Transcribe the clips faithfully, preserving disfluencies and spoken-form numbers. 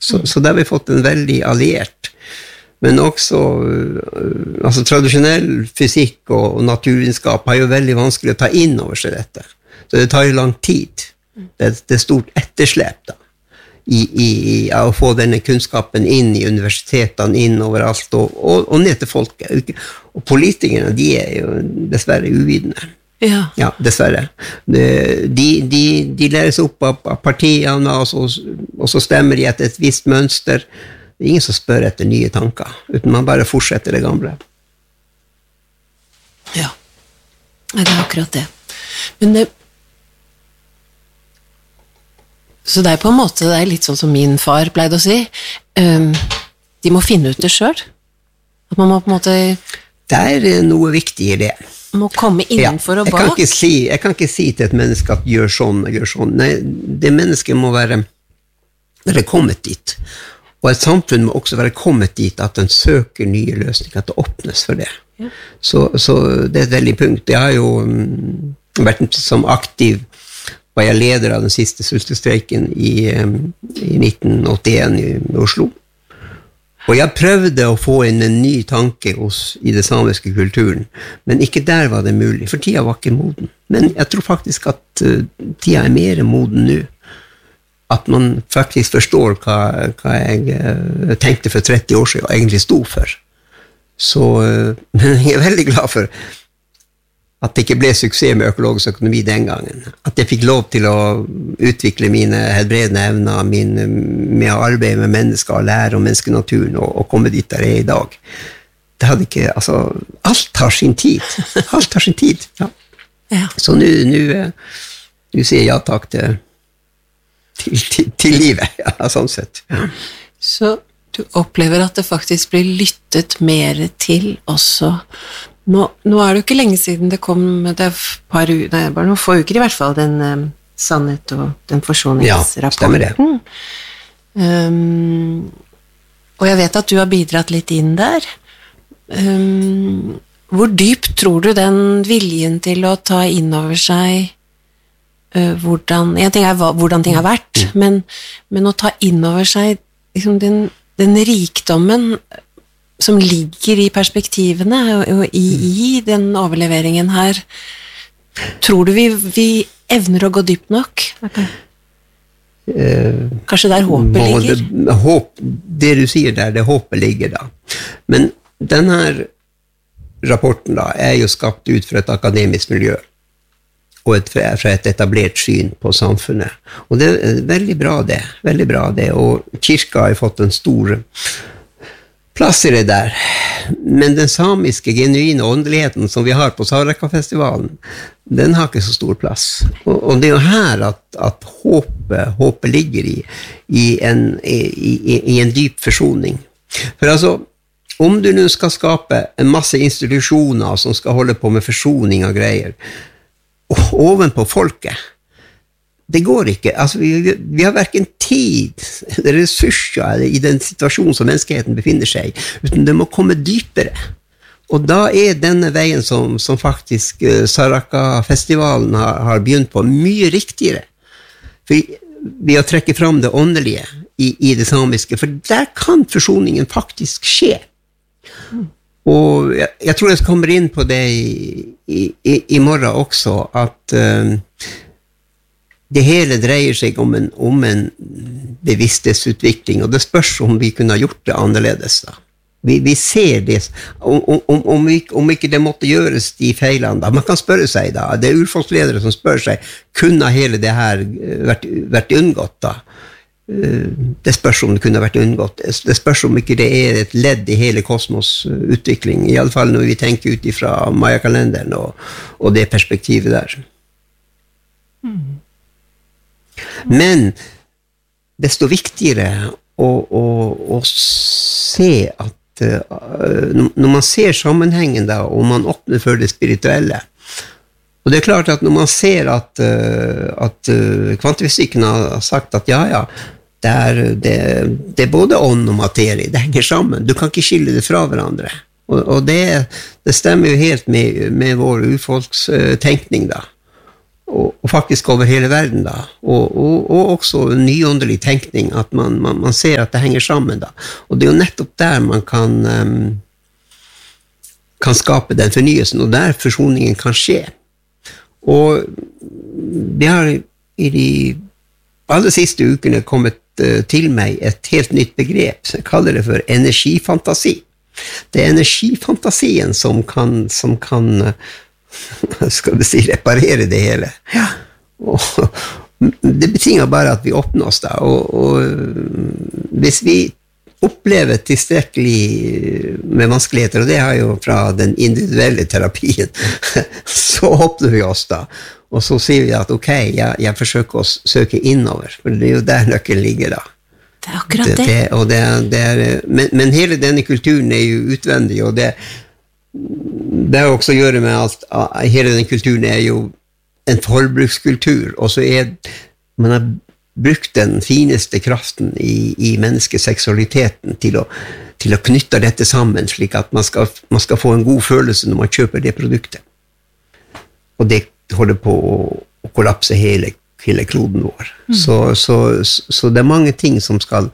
Så, så där har vi fått en väldigt alliert. Men också, alltså traditionell fysik och, och naturvetenskap har ju väldigt vanskligt att ta in över sig detta. Så det tar ju lång tid. Det, det är stort eftersläp då. I, i, i att få den kunskapen in i universiteten, in överallt och, och, och ner till folk. Och politikerna, de är ju dessvärre uvidna. Ja. Ja, dessvärre. De, de, de, de lär sig upp av partierna och så, och så stämmer de efter ett visst mönster. Det är ingen som spör efter nya tankar, utan man bara fortsätter det gamla. Ja, det är akkurat det. Men det... Så det er på en måte, det er litt sånn som min far pleide å si, um, de må finne ut det selv. At man må på en måte... Det er noe viktig i det. Må komme innenfor ja, og bak. Jeg kan, ikke si, jeg kan ikke si til et menneske at gjør sånn og gjør sånn. Nei, det mennesket må være, være kommet dit. Og et samfunn må også være kommet dit at den søker nye løsninger, at det åpnes for det. Ja. Så, så det er et veldig punkt. Jeg har jo um, vært som aktiv var jeg leder av den siste sultestreiken i, i nitten åttien i Oslo. Og jeg prøvde å få inn en ny tanke hos, i det samiske kulturen, men ikke der var det mulig, for tida var ikke moden. Men jeg tror faktisk at uh, tida er mer moden nå. At man faktisk forstår hva, hva jeg uh, tenkte for tretti år siden og egentlig stod for. Så uh, jeg er veldig glad for at det ikke ble suksess med økologisk økonomi den gangen. At jeg fikk lov til å utvikle mine helbredende evner, min, med å arbeide med mennesker og lære om menneskenaturen og, og komme dit der jeg er i dag. Det hadde ikke, altså, alt har sin tid. Alt har sin tid, ja. Ja. Så nu, nu, nu sier jeg ja takk til, til, til, til livet, ja, sånn sett. Ja. Så du opplever at det faktisk blir lyttet mer til også. Nå, nå er det jo ikke lenge siden det kom, det er par, nei, bare noen få uker i hvert fall, den um, sannhet og den forsoningsrapporten. Ja, stemmer det. Um, og jeg vet at du har bidratt litt inn der. Um, hvor dypt tror du den viljen til å ta inn over seg uh, hvordan, en ting er hva, hvordan ting har vært, mm. men, men å ta inn over seg liksom den, den rikdommen som ligger i perspektivene og i, i den overleveringen her, tror du vi, vi evner å gå dypt nok? Okay. Uh, Kanskje der håpet ligger? Det, håp, det du sier der, det håpet ligger da. Men denne rapporten da, er jo skapt ut fra et akademisk miljø, og et, fra et etablert syn på samfunnet. Og det er veldig bra det, veldig bra det, og kirka har fått en stor plass i det der. Men den samiske genuine åndeligheten som vi har på Saraka-festivalen, den har ikke så stor plass. Og, og det er jo her at, at håpet, håpet ligger i, i, en, i, i, i en dyp forsoning. For altså, om du nu skal skape en masse institusjoner som skal holde på med forsoning av greier, ovenpå folket, det går ikke. Altså, vi, vi har hverken tid eller ressurser i den situasjonen som menneskeheten befinner seg i, utan det må komme dypere. Og da er denne veien som, som faktisk uh, Saraka-festivalen har, har begynt på mye riktigere. For vi har trekket fram det åndelige i, i det samiske, for der kan forsoningen faktisk skje. Mm. Og jeg, jeg tror jeg kommer inn på det i, i, i morgen også, at uh, det hele dreier seg om en, om en bevissthetsutvikling, og det spørs om vi kunne ha gjort det annerledes da. Vi, vi ser det, om, om, om, ikke, om ikke det måtte gjøres de feilene da. Man kan spørre seg da, det er urfolksledere som spør seg, kunne hele det her vært, vært unngått da? Det spørs om det kunne vært unngått. Det spørs om ikke det er et ledd i hele kosmos utvikling, i alle fall når vi tenker ut ifra Maya-kalenderen og, og det perspektivet der. Mm. Men desto viktigere å, å, å se at uh, når man ser sammenhengen da, og man åpner for det spirituelle, og det er klart at når man ser at, uh, at uh, kvantefysikken har sagt at ja, ja, det er, det, det er både ånd og materie, det henger sammen, du kan ikke skille det fra hverandre, og, og det, det stemmer jo helt med, med vår urfolkstenkning da. og, og faktisk over hele verden da, og, og, og også nyåndelig tenkning, at man, man, man ser at det henger sammen da, og det er jo nettopp der man kan um, kan skape den fornyelsen, og der forsoningen kan skje. Og vi har i de aller siste ukene kommet uh, til meg et helt nytt begrep, jeg kaller det for energifantasi. Det er energifantasien som kan, som kan uh, skal vi si, reparere det hele. Ja. Og, det betinger bare at vi åpner oss da, og, og hvis vi opplever tilstrekkelig med vanskeligheter, og det har jo fra den individuelle terapien, så åpner vi oss da, og så sier vi at ok, jeg, jeg forsøker å søke innover, for det er jo der nøkkelen ligger da. Det er akkurat det. det, det, og det, det er, men, men hele denne kulturen er jo utvendig, og det, det har også å gjøre med at hele den kulturen er jo en forbrukskultur, og så er man har brukt den fineste kraften i, i menneskeseksualiteten til å, til å knytte dette sammen, slik at man skal, man skal få en god følelse når man kjøper det produktet. Og det holder på å, å kollapse hele, hele kloden vår. Mm. Så, så, så det er mange ting som skal,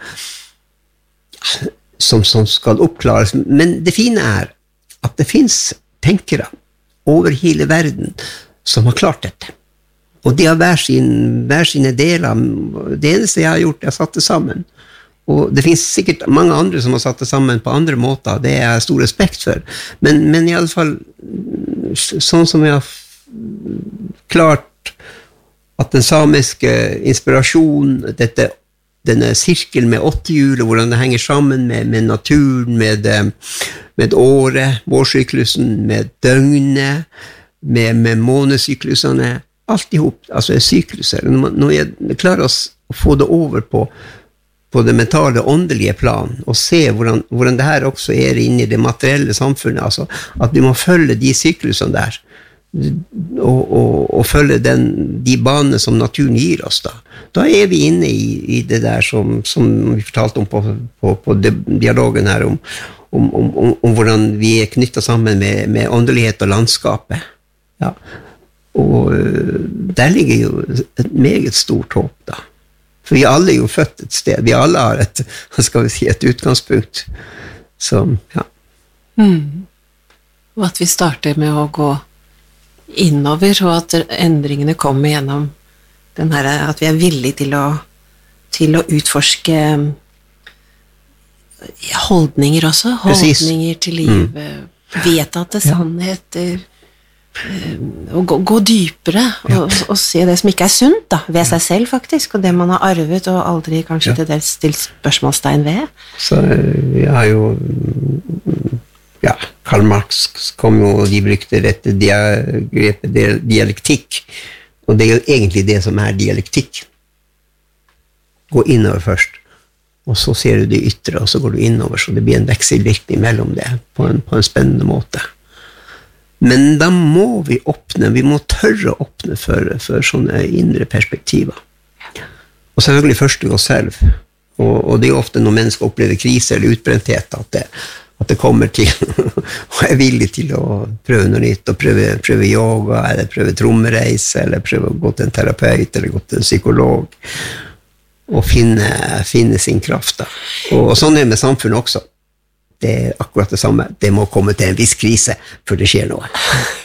som, som skal oppklares, men det fine er at det finnes tenkere over hele verden som har klart dette. Og de har hver, sin, hver sine deler. Det eneste jeg har gjort, er satt det sammen. Og det finnes sikkert mange andre som har satt det sammen på andre måter, det er jeg stor respekt for. Men, men i alle fall, sånn som jeg har klart at den samiske inspirasjonen, dette, denne sirkel med åtte hjul, og hvordan det henger sammen med, med naturen, med, med året, vårsyklusen, med døgnet, med, med månesyklusene, alt ihop, altså er sykluser. Når jeg klarer å få det over på, på det mentale, åndelige plan, og se hvordan, hvordan det her også er inne i det materielle samfunnet, altså at vi må følge de syklusene der, og, og, og følge den, de banene som naturen gir oss da. Da er vi inne i, i det der som, som vi fortalte om på, på, på dialogen her, om, om, om, om, om hvordan vi er knyttet sammen med, med åndelighet og landskapet. Ja. Og der ligger jo et meget stort håp da. For vi alle er jo født et sted. Vi alle har et, skal vi si, et utgangspunkt. Så, ja. Mm. Og at vi starter med å gå innover, og at endringene kommer gjennom den her, at vi er villige til å, til å utforske holdninger også. Holdninger Precis. Til livet. Mm. Vedtatte sannheter. Å gå, gå dypere og, og se det som ikke er sunt da, ved seg selv faktisk, og det man har arvet og aldri kanskje ja. Til dels stilt spørsmålstegn ved. Så jeg har jo ja, Karl Marx kom jo, og de brukte dette grepet dialektikk, og det er jo egentlig det som er dialektikk. Gå innover først, og så ser du det ytre, og så går du innover, så det blir en vekselvirkning mellom det på en, på en spennende måte. Men da må vi åpne, vi må tørre å åpne for, for sånne indre perspektiver. Og selvfølgelig først til oss selv. Og, og det er jo ofte når mennesker opplever krise eller utbrenthet, at det, at det kommer til og er villig til å prøve noe nytt, og prøve, prøve yoga, eller prøve trommereise, eller prøve å gå til en terapeut, eller gå til en psykolog, og finne, finne sin kraft. Da. Og, og sånn er det med samfunnet også. Det er akkurat det samme. Det må komme til en viss krise før det skjer noe.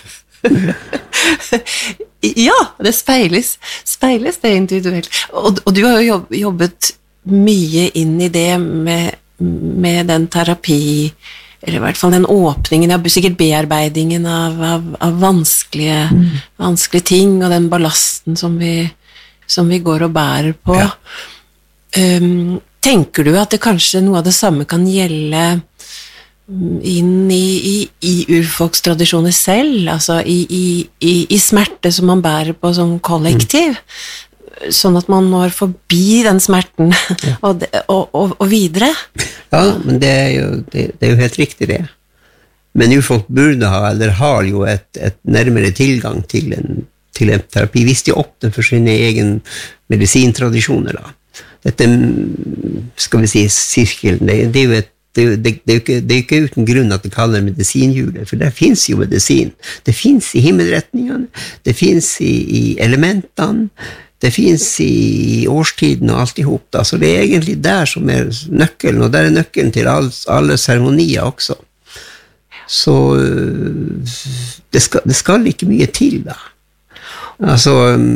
Ja, det speiles. Speiles det individuelt. Og, og du har jo jobbet mye inn i det med, med den terapi, eller i hvert fall den åpningen, sikkert bearbeidingen av, av, av vanskelige, mm. vanskelige ting, og den ballasten som vi, som vi går og bærer på. Ja. Um, tenker du at det kanskje noe av det samme kan gjelde inn i, i, i urfolkstradisjoner selv, altså i, i, i, i smerte som man bærer på som kollektiv, mm. sånn at man når forbi den smerten ja. og, og, og, og videre? Ja, men det er, jo, det, det er jo helt riktig det. Men urfolk burde ha, eller har jo et, et nærmere tilgang til en, til en terapi, hvis de åpner for sine egen medisintradisjoner da. Dette, skal vi si, sirkelen, det, det er jo et det, det, det, er jo ikke, det er jo ikke uten grunn at det kaller medisinhjulet, for der finnes jo medisin. Det finnes i himmelretningene, det finnes i, i elementene, det finnes i årstiden og alt ihop. Da. Så det er egentlig der som er nøkkelen, og der er nøkkelen til alle, alle seremonier også. Så det skal, det skal ikke mye til da. Altså,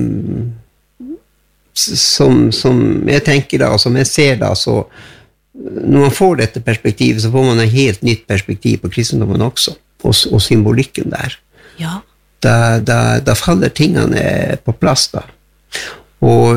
som, som jeg tenker da, og som jeg ser da, så når man får dette perspektivet, så får man et helt nytt perspektiv på kristendommen også, og, og symbolikken der. Ja. Da, da, da faller tingene på plass da. Og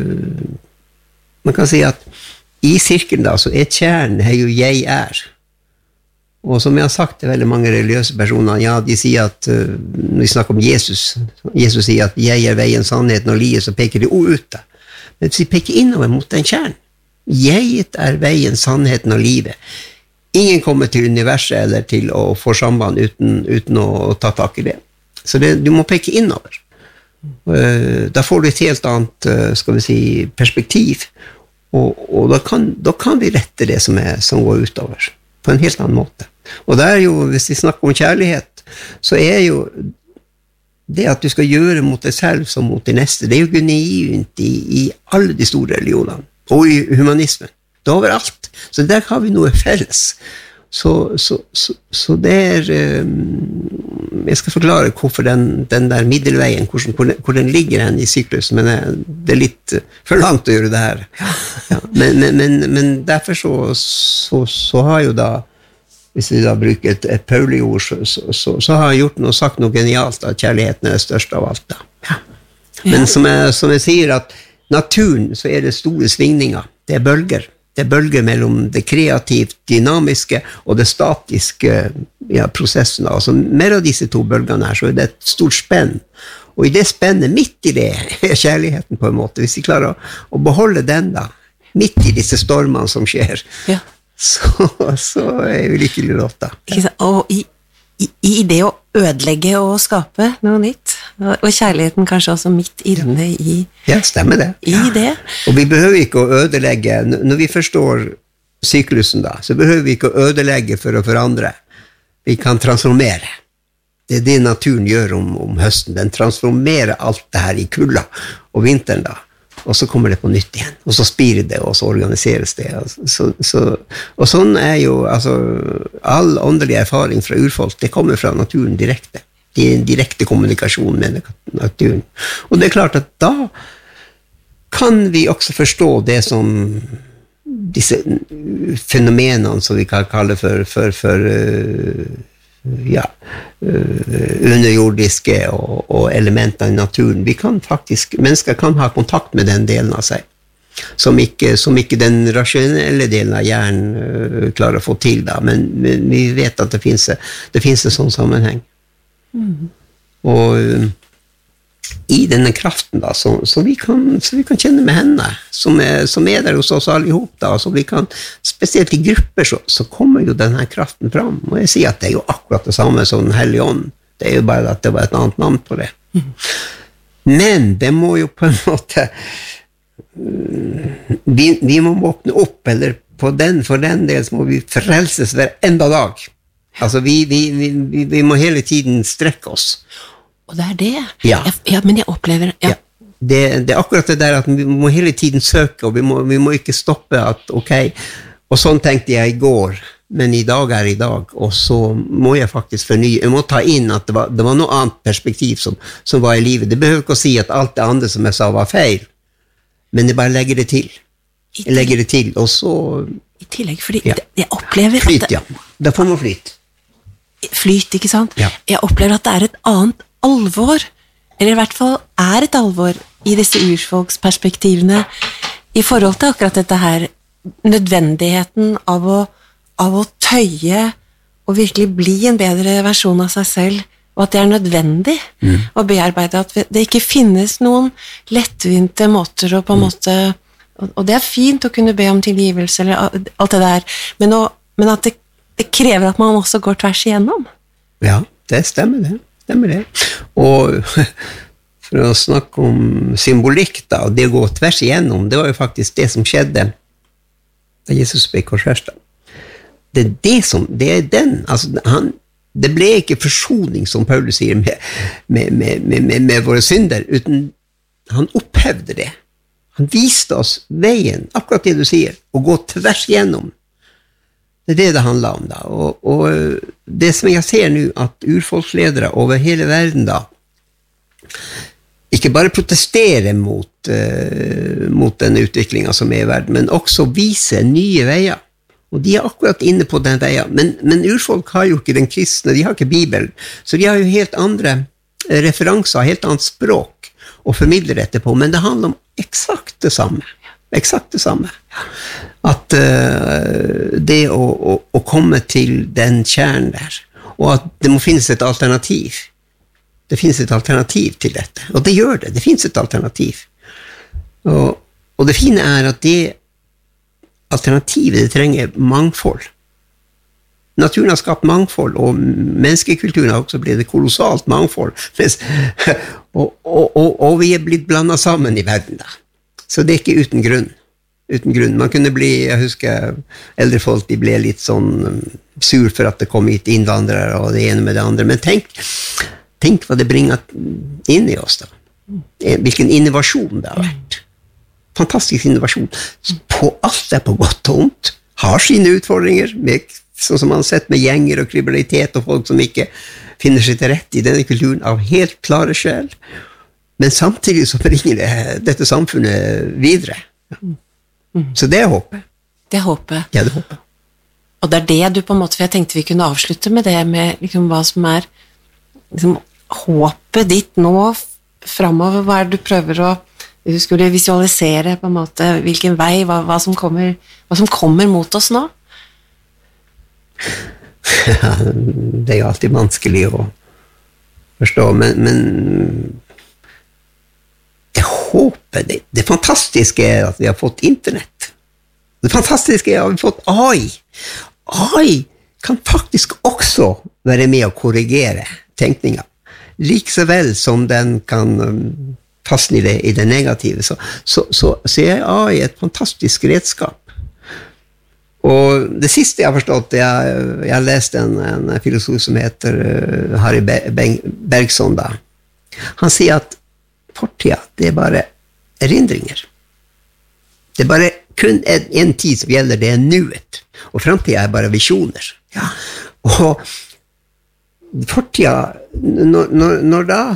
man kan si at i sirkelen da, så er kjernen er jo jeg er. Og som jeg har sagt til veldig mange religiøse personer, ja, de sier at, uh, når vi snakker om Jesus, Jesus sier at jeg er veien, sannheten og livet, så peker de ut det. Men hvis vi peker innover mot den kjernen, jeg er veien, sannheten og livet. Ingen kommer til universet eller til å få samband uten, uten å ta tak i det. Så det, du må peke innover. Uh, da får du et helt annet, uh, skal vi si, perspektiv, og, og da, kan, da kan vi rette det som, er, som går utover, på en helt annen måte. Og det er jo, hvis vi snakker om kjærlighet, så er jo det at du skal gjøre mot deg selv som mot de neste, det er jo genuint i, i alle de store religionene, og i humanismen. Det er overalt. Så der har vi noe felles. Så, så, så, så det er um, jeg skal forklare hvorfor den, den der middelveien, hvor, hvor, den, hvor den ligger hen i syklusen, men det er litt for langt å gjøre det her. Ja, men, men, men, men derfor så, så, så har jo da, hvis vi da bruker et, et Pauli-ord, så, så, så, så har jeg gjort noe, sagt noe genialt, at kjærligheten er det største av alt da. Ja. Men som jeg, som jeg sier, at naturen, så er det store svingninger, det er bølger. Det er bølger mellom det kreativt, dynamiske og det statiske ja, prosessen. Altså, mer av disse to bølgene her, så er det et stort spenn. Og i det spennet, midt i det, er kjærligheten på en måte. Hvis vi klarer å, å beholde den da, midt i disse stormene som skjer, ja. så, så er vi lykkelig låt da. Ja. Og i, i, i det å ødelegge og skape noe nytt, og kjærligheten kanskje også midt inne i, ja, stemmer det. I ja. det. Og vi behøver ikke å ødelegge, når vi forstår syklusen da, så behøver vi ikke å ødelegge for å forandre. Vi kan transformere. Det er det naturen gjør om, om høsten. Den transformerer alt det her i kulda og vinteren da, og så kommer det på nytt igjen. Og så spirer det, og så organiseres det. Så, så, og sånn er jo, altså, all åndelig erfaring fra urfolk, det kommer fra naturen direkte. Det er en direkte kommunikasjon med naturen. Og det er klart at da kan vi også forstå det som disse fenomenene som vi kan kalle for, for, for uh, ja, uh, underjordiske og, og elementer i naturen. Vi kan faktisk, mennesker kan ha kontakt med den delen av seg, som ikke, som ikke den rasjonelle delen av hjernen uh, klarer å få til da, men, men vi vet at det finnes, det finnes en sånn sammenheng. Mm. Og uh, i denne kraften da, så, så, vi kan, så vi kan kjenne med henne, som er, som er der hos oss alle ihop da, så vi kan, spesielt i grupper, så, så kommer jo denne kraften fram, og jeg sier at det er jo akkurat det samme som den hellige ånd, det er jo bare at det var et annet navn på det. Mm. Men det må jo på en måte, vi, vi må våkne opp, eller på den, for den del så må vi frelses hver enda dag. Altså, vi, vi, vi, vi må hele tiden strekke oss. Og det er det. Ja. Jeg, ja, men jeg opplever... Ja. Ja. Det, det er akkurat det der at vi må hele tiden søke, og vi må, vi må ikke stoppe at, ok, og sånn tenkte jeg i går, men i dag er i dag, og så må jeg faktisk fornye, jeg må ta inn at det var, det var noe annet perspektiv som, som var i livet. Det behøver ikke å si at alt det andre som jeg sa var feil, men jeg bare legger det til. Jeg legger det til, og så... I tillegg, fordi ja. jeg opplever... Flyt, ja. Da får man flyt. Flyt, ikke sant? Ja. Jeg opplever at det er et annet alvor, eller i hvert fall er et alvor i disse urfolksperspektivene i forhold til akkurat dette her, nødvendigheten av å, av å tøye og virkelig bli en bedre versjon av seg selv, og at det er nødvendig mm. å bearbeide, at det ikke finnes noen lettvinte måter å på en mm. måte, og det er fint å kunne be om tilgivelse, eller alt det der, men, å, men at det, det krever at man også går tvers igjennom. Ja, det stemmer det. Stemmer det. Og for å snakke om symbolikk da, og det å gå tvers igjennom, det var jo faktisk det som skjedde da Jesus ble korsfestet. det er det som, det er den, altså han, det ble ikke forsoning, som Paulus sier, med, med, med, med, med våre synder, uten han opphevde det. Han viste oss veien, akkurat det du sier, å gå tvers gjennom. Det er det det handler om da, og, og det som jeg ser nå, at urfolksledere over hele verden da, ikke bare protesterer mot, uh, mot den utviklingen som er i verden, men også viser nye veier. Og de er akkurat inne på den veien. Men, men urfolk har jo ikke den kristne, de har ikke Bibelen, så de har jo helt andre referanser, helt annet språk å formidle dette på, men det handler om eksakt det samme. Eksakt det samme. At uh, det å, å, å komme til den kjernen der, og at det må finnes et alternativ. Det finnes et alternativ til dette, og det gjør det. Det finnes et alternativ. Og, og det fine er at det alternativet, det trenger mangfold. Naturen har skapt mangfold, og menneskekulturen har også blitt kolossalt mangfold. og, og, og, og vi er blitt blandet sammen i verden da. Så det er ikke uten grunn. Uten grunn. Man kunne bli, jeg husker, eldre folk, de ble litt sånn sur for at det kom hit innvandrere og det ene med det andre. Men tenk, tenk hva det bringer inn i oss da. Hvilken innovasjon det har vært. Fantastisk innovasjon. På alt er på godt og ondt. Har sine utfordringer, med, sånn som man har sett med gjenger og kriminalitet og folk som ikke finner seg til rett i denne kulturen av helt klare sjel. Men samtidig så bringer det dette samfunnet videre. Mm. Så det er håpet. Det er håpet. Ja, det er håpet. Og det er det du på en måte, for jeg tenkte vi kunne avslutte med det, med liksom, hva som er liksom, håpet ditt nå fremover, hva er det du prøver å du skulle visualisere på en måte hvilken vei, hva, hva, som kommer, hva som kommer mot oss nå? Ja, det er jo alltid vanskelig å forstå, men, men jeg håper det, det fantastiske er at vi har fått internett. Det fantastiske er at vi har fått A I. A I kan faktisk også være med å korrigere tenkningen, like så vel som den kan fastne i det, i det negative, så, så, så, så er A I et fantastisk redskap. Og det siste jeg har forstått, jeg, jeg har lest en, en filosof som heter uh, Harry Bergson da. Han sier at fortida, det er bare erindringer. Det er bare kun en, en tid som gjelder, det er nuet. Og fremtiden er bare visjoner. Ja. Og fortida, når, når, når da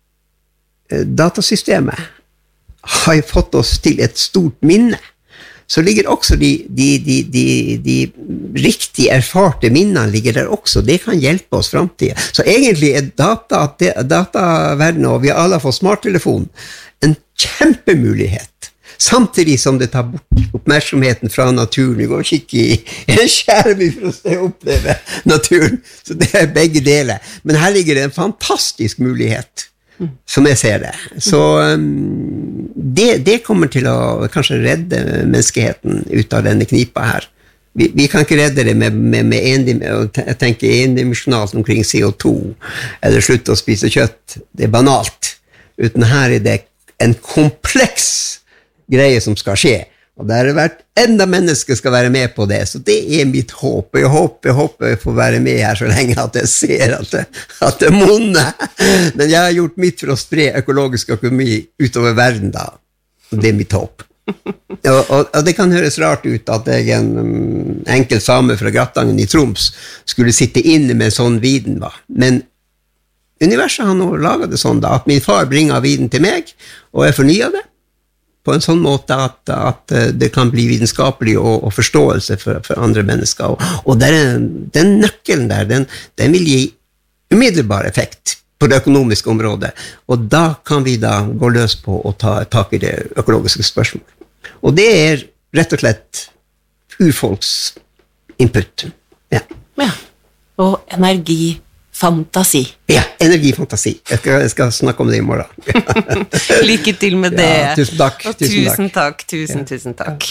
datasystemet har fått oss til et stort minne, så ligger også de, de, de, de, de riktig erfarte minnene ligger der også. Det kan hjelpe oss fremtiden. Så egentlig er data, dataverdenen, og vi har alle fått smarttelefon, en kjempemulighet. Samtidig som det tar bort oppmerksomheten fra naturen. Vi går og kikker i en skjerm for å se og oppleve naturen. Så det er begge deler. Men her ligger det en fantastisk mulighet, som jeg ser det. Så um, det, det kommer til å kanskje redde menneskeheten ut av denne knipa her. Vi, vi kan ikke redde det med, med, med en, jeg tenker endimensjonalt omkring C O to, eller slutte å spise kjøtt. Det er banalt. Uten her er det en kompleks greie som skal skje. Og det har vært enda mennesker skal være med på det, så det er mitt håp. Jeg håper, jeg håper jeg får være med her så lenge at jeg ser at det, at det monner. Men jeg har gjort mitt for å spre økologisk økonomi utover verden da. Og det er mitt håp. Og, og, og det kan høres rart ut at jeg, en um, enkel same fra Grattangen i Troms, skulle sitte inne med sånn viden, va. Men universet har nå laget det sånn da, at min far bringer viden til meg, og jeg fornyer det på en sånn måte at, at det kan bli vitenskapelig og, og forståelse for, for andre mennesker. Og, og der, den nøkkelen der, den, den vil gi umiddelbar effekt på det økonomiske området, og da kan vi da gå løs på å ta tak i det økologiske spørsmålet. Og det er rett og slett urfolks input. Ja. Ja, og energi. Fantasi. Ja, energifantasi. Jeg skal, jeg skal snakke om det i morgen. Lykke til med det. Ja, tusen takk. Og tusen takk, tusen, ja. tusen takk.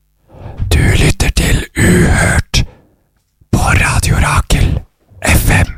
Du lytter til Uhørt på Radio Rakel F M.